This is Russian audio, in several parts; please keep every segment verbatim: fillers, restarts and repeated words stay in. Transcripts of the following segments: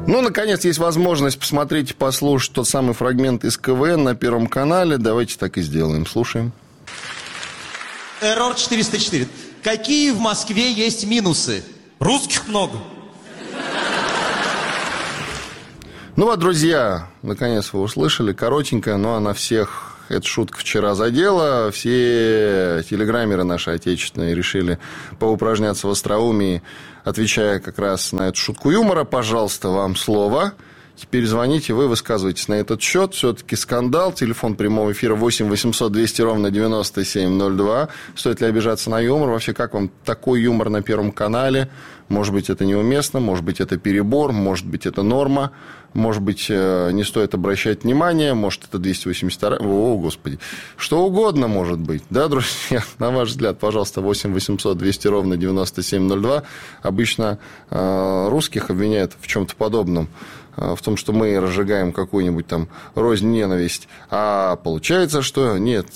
Ну, наконец, есть возможность посмотреть и послушать тот самый фрагмент из КВН на Первом канале. Давайте так и сделаем. Слушаем. Эррор четыреста четыре. Какие в Москве есть минусы? Русских много. Ну вот, друзья, наконец вы услышали. Коротенькая, но она всех... Эта шутка вчера задела. Все телеграммеры наши отечественные решили поупражняться в остроумии, отвечая как раз на эту шутку юмора. Пожалуйста, вам слово. Теперь звоните, вы высказываетесь на этот счет. Все-таки скандал. Телефон прямого эфира восемь восемьсот двести ровно девяносто семь ноль два. Стоит ли обижаться на юмор? Вообще, как вам такой юмор на Первом канале? Может быть, это неуместно, может быть, это перебор, может быть, это норма, может быть, не стоит обращать внимание, может, это двести восемьдесят два... О, Господи. Что угодно может быть. Да, друзья? На ваш взгляд, пожалуйста, восемь восемьсот двести ровно девяносто семь ноль два. Обычно э, русских обвиняют в чем-то подобном. В том, что мы разжигаем какую-нибудь там рознь, ненависть. А получается, что нет,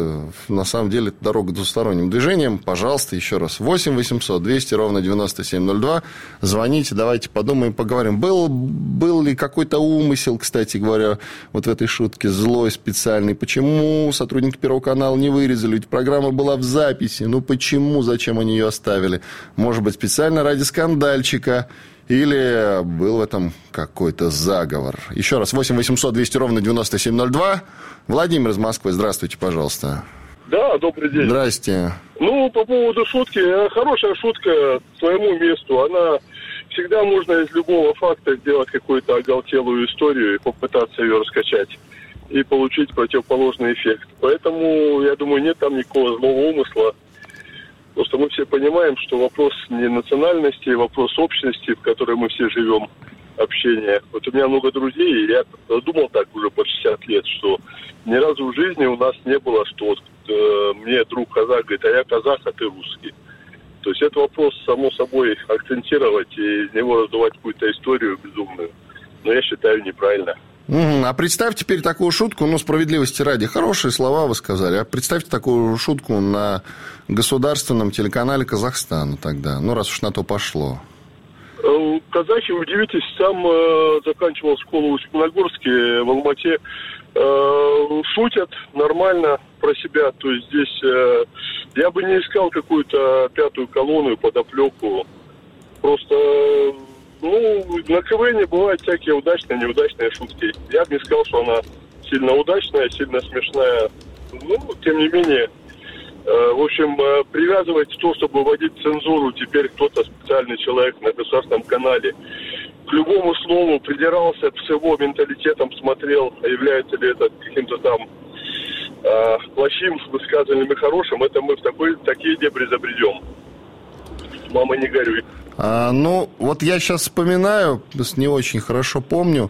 на самом деле это дорога двусторонним движением. Пожалуйста, еще раз. восемь восемьсот двести ровно девяносто семь ноль два. Звоните, давайте подумаем, поговорим. Был, был ли какой-то умысел, кстати говоря, вот в этой шутке, злой, специальный? Почему сотрудники Первого канала не вырезали? Ведь программа была в записи. Ну, почему? Зачем они ее оставили? Может быть, специально ради скандальчика? Или был в этом какой-то заговор? Еще раз, восемь восемьсот двести ровно девяносто семь ноль два. Владимир из Москвы, здравствуйте, пожалуйста. Да, добрый день. Здрасте. Ну, по поводу шутки, хорошая шутка своему месту. Она всегда можно из любого факта сделать какую-то оголтелую историю и попытаться ее раскачать и получить противоположный эффект. Поэтому, я думаю, нет там никакого злого умысла. Просто мы все понимаем, что вопрос не национальности, вопрос общности, в которой мы все живем, общения. Вот у меня много друзей, и я думал так уже по шестьдесят лет, что ни разу в жизни у нас не было, что вот э, мне друг казах говорит, а я казах, а ты русский. То есть это вопрос, само собой, акцентировать и из него раздувать какую-то историю безумную. Но я считаю, неправильно. А представьте теперь такую шутку, ну, справедливости ради, хорошие слова вы сказали, а представьте такую шутку на государственном телеканале Казахстана тогда, ну, раз уж на то пошло. Казахи, удивитесь, сам э, заканчивал школу в Степногорске, в Алмате, э, шутят нормально про себя, то есть здесь э, я бы не искал какую-то пятую колонну, подоплеку, просто... Ну, на КВН бывают всякие удачные, неудачные шутки. Я бы не сказал, что она сильно удачная, сильно смешная. Ну, тем не менее, э, в общем, э, привязывать то, чтобы вводить цензуру, теперь кто-то специальный человек на государственном канале к любому слову придирался, с его менталитетом смотрел, является ли это каким-то там э, плохим высказыванием и хорошим, это мы в такой, такие дебри забредем. Мама, не горюй. А, ну, вот я сейчас вспоминаю, не очень хорошо помню,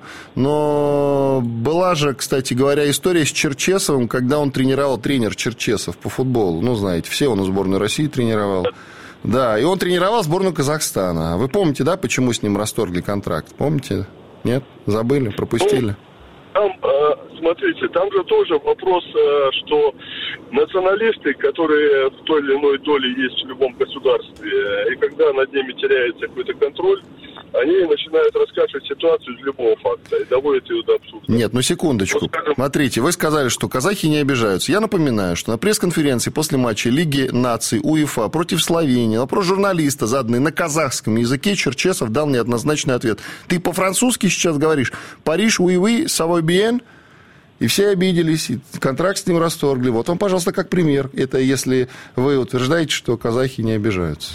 но была же, кстати говоря, история с Черчесовым, когда он тренировал, тренер Черчесов по футболу, ну, знаете, все он в сборную России тренировал. Да, и он тренировал сборную Казахстана. Вы помните, да, почему с ним расторгли контракт? Помните? Нет? Забыли? Пропустили? Там, смотрите, там же тоже вопрос, что националисты, которые в той или иной доле есть в любом государстве, и когда над ними теряется какой-то контроль, они начинают раскачивать ситуацию из любого факта и доводят ее до абсурда. Нет, ну секундочку. Вот, скажем... Смотрите, вы сказали, что казахи не обижаются. Я напоминаю, что на пресс-конференции после матча Лиги наций УЕФА против Словении, на вопрос журналиста, заданный на казахском языке, Черчесов дал неоднозначный ответ. Ты по-французски сейчас говоришь «Париж, уи-уи, савой биен». И все обиделись, и контракт с ним расторгли. Вот вам, пожалуйста, как пример. Это если вы утверждаете, что казахи не обижаются.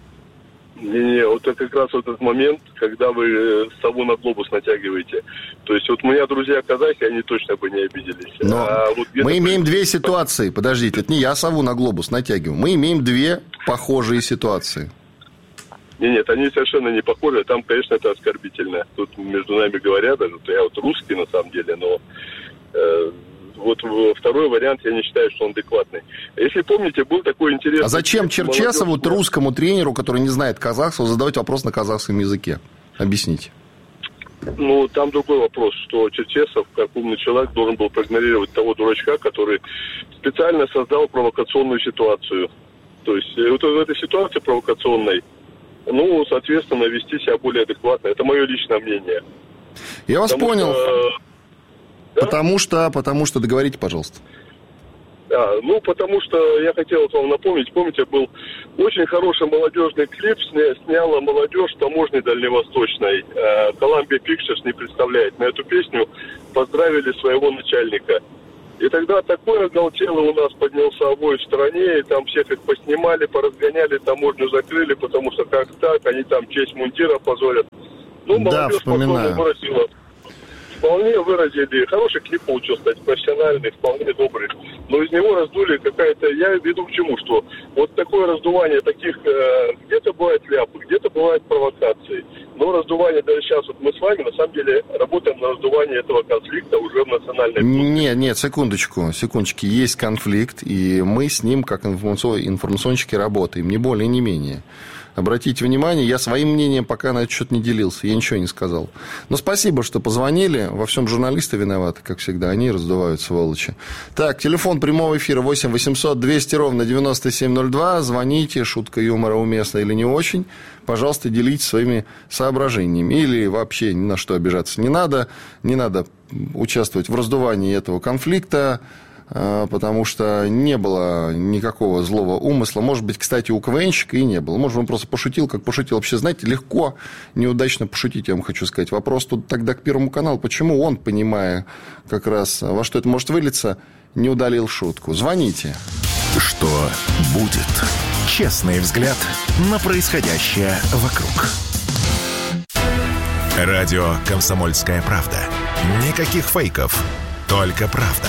Не-не, вот это как раз вот этот момент, когда вы сову на глобус натягиваете. То есть вот у меня друзья казахи, они точно бы не обиделись. Но а вот мы имеем две ситуации. Подождите, это не я сову на глобус натягиваю. Мы имеем две похожие ситуации. Нет, нет, они совершенно не похожи. Там, конечно, это оскорбительно. Тут между нами говорят, даже я вот русский на самом деле, но... Вот второй вариант, я не считаю, что он адекватный. Если помните, был такой интересный... А зачем Черчесову, вот русскому тренеру, который не знает казахского, задавать вопрос на казахском языке? Объясните. Ну, там другой вопрос, что Черчесов, как умный человек, должен был проигнорировать того дурачка, который специально создал провокационную ситуацию. То есть, вот в этой ситуации провокационной, ну, соответственно, вести себя более адекватно. Это мое личное мнение. Я вас потому понял. Что, да? Потому что, потому что, договорите, пожалуйста. Да, ну, потому что я хотел вам напомнить, помните, был очень хороший молодежный клип, сня, сняла молодежь таможни дальневосточной. Э, Columbia Pictures не представляет. На эту песню поздравили своего начальника. И тогда такой оголтелый у нас поднялся вой в стране, и там всех их поснимали, поразгоняли, таможню закрыли, потому что как так, они там честь мундира позорят. Ну, молодежь да, вспоминаю. потом выразила. Вполне выразили. Хороший клип получился, кстати, профессиональный, вполне добрый. Но из него раздули какая-то... Я веду к чему, что вот такое раздувание таких... Э, где-то бывает ляпы, где-то бывают провокации. Но раздувание, даже сейчас вот мы с вами, на самом деле, работаем на раздувание этого конфликта уже в национальной... Нет, нет, секундочку, секундочки. Есть конфликт, и мы с ним, как информационщики, работаем. Не более, не менее. Обратите внимание, я своим мнением пока на этот счет не делился, я ничего не сказал. Но спасибо, что позвонили. Во всем журналисты виноваты, как всегда. Они раздувают, сволочи. Так, телефон прямого эфира восемь восемьсот двести ровно девяносто семь ноль два. Звоните, шутка юмора уместна или не очень. Пожалуйста, делитесь своими соображениями. Или вообще ни на что обижаться не надо. Не надо участвовать в раздувании этого конфликта, потому что не было никакого злого умысла. Может быть, кстати, у КВНщика и не было. Может, он просто пошутил, как пошутил. Вообще, знаете, легко неудачно пошутить, я вам хочу сказать. Вопрос тут тогда к Первому каналу. Почему он, понимая как раз, во что это может вылиться, не удалил шутку? Звоните. Что будет? Честный взгляд на происходящее вокруг. Радио «Комсомольская правда». Никаких фейков, только правда.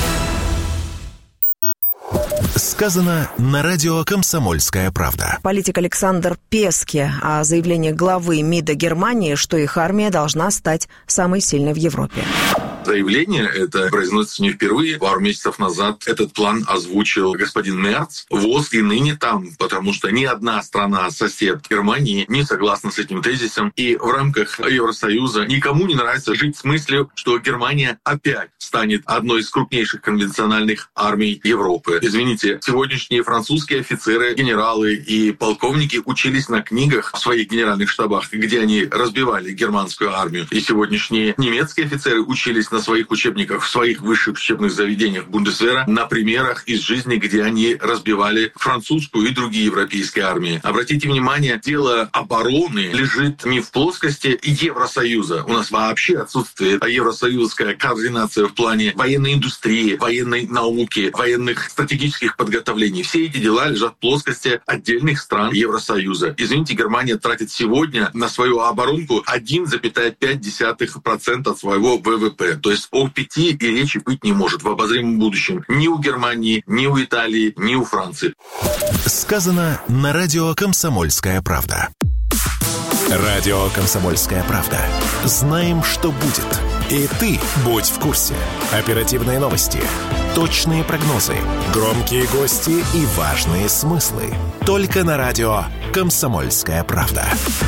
Сказано на радио «Комсомольская правда». Политик Александр Песке о заявлении главы МИДа Германии, что их армия должна стать самой сильной в Европе. Заявление это произносится не впервые. Пару месяцев назад этот план озвучил господин Мерц. ВОЗ и ныне там, потому что ни одна страна-сосед Германии не согласна с этим тезисом. И в рамках Евросоюза никому не нравится жить с мыслью, что Германия опять станет одной из крупнейших конвенциональных армий Европы. Извините, сегодняшние французские офицеры, генералы и полковники учились на книгах в своих генеральных штабах, где они разбивали германскую армию. И сегодняшние немецкие офицеры учились на своих учебниках, в своих высших учебных заведениях Бундесвера на примерах из жизни, где они разбивали французскую и другие европейские армии. Обратите внимание, дело обороны лежит не в плоскости Евросоюза. У нас вообще отсутствует евросоюзская координация в плане военной индустрии, военной науки, военных стратегических подготовлений. Все эти дела лежат в плоскости отдельных стран Евросоюза. Извините, Германия тратит сегодня на свою оборонку один целых пять десятых процента от своего ВВП. То есть о пяти и речи быть не может в обозримом будущем ни у Германии, ни у Италии, ни у Франции. Сказано на радио «Комсомольская правда». Радио «Комсомольская правда». Знаем, что будет. И ты будь в курсе. Оперативные новости, точные прогнозы, громкие гости и важные смыслы. Только на радио «Комсомольская правда».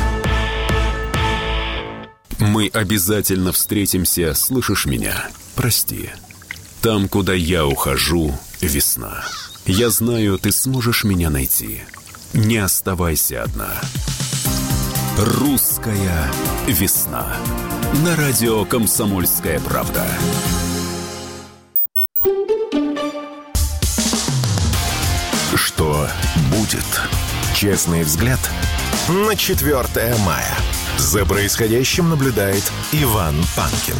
Мы обязательно встретимся, слышишь меня? Прости. Там, куда я ухожу, весна. Я знаю, ты сможешь меня найти. Не оставайся одна. Русская весна. На радио «Комсомольская правда». Что будет? Честный взгляд на четвёртое мая. За происходящим наблюдает Иван Панкин.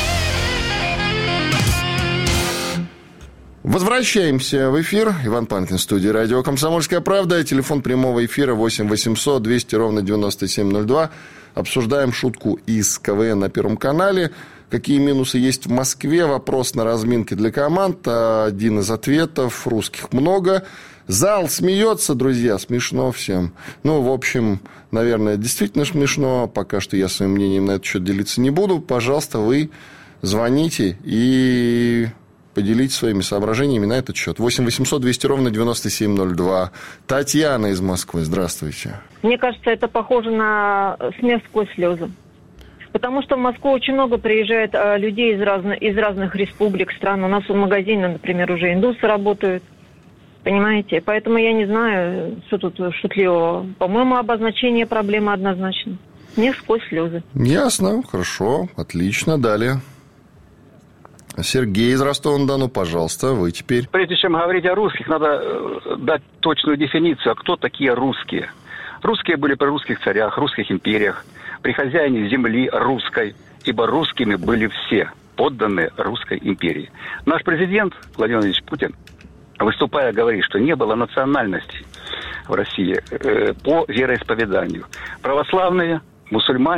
Возвращаемся в эфир. Иван Панкин в студии радио «Комсомольская правда». Телефон прямого эфира восемь восемьсот двести ровно девяносто семь ноль два. Обсуждаем шутку из КВН на Первом канале. Какие минусы есть в Москве? Вопрос на разминке для команд. Один из ответов. Русских много. Зал смеется, друзья, смешно всем. Ну, в общем, наверное, действительно смешно. Пока что я своим мнением на этот счет делиться не буду. Пожалуйста, вы звоните и поделитесь своими соображениями на этот счет. восемь восемьсот двести ровно девяносто семь ноль два. Татьяна из Москвы, здравствуйте. Мне кажется, это похоже на смех сквозь слезы. Потому что в Москву очень много приезжает людей из разных, из разных республик, стран. У нас в магазине, например, уже индусы работают. Понимаете? Поэтому я не знаю, что тут шутливого. По-моему, обозначение проблемы однозначно. смех сквозь слезы. Ясно, хорошо, отлично, далее. Сергей из Ростова-на-Дону, пожалуйста, вы теперь. Прежде чем говорить о русских, надо дать точную дефиницию, а кто такие русские. Русские были при русских царях, русских империях, при хозяине земли русской, ибо русскими были все подданные русской империи. Наш президент Владимир Владимирович Путин, выступая, говорит, что не было национальности в России э, по вероисповеданию. Православные, мусульмане,